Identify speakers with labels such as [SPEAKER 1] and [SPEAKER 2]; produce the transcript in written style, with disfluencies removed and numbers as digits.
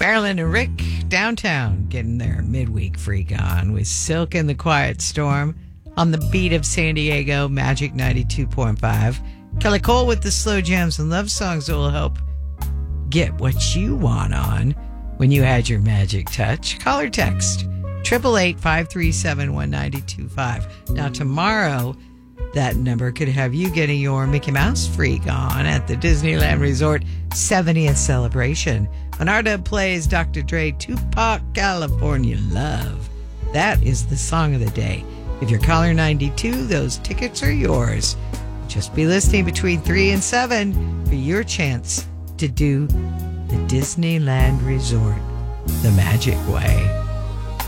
[SPEAKER 1] Carolyn and Rick downtown getting their midweek freak on with Silk and the Quiet Storm on the beat of San Diego Magic 92.5. Kelly Cole with the slow jams and love songs that will help get what you want on when you add your magic touch. Call or text 888-537-1925. Now tomorrow, that number could have you getting your Mickey Mouse freak on at the Disneyland Resort 70th celebration. Bernardo plays Dr. Dre Tupac California Love. That is the song of the day. If you're caller 92, those tickets are yours. Just be listening between 3 and 7 for your chance to do the Disneyland Resort the magic way.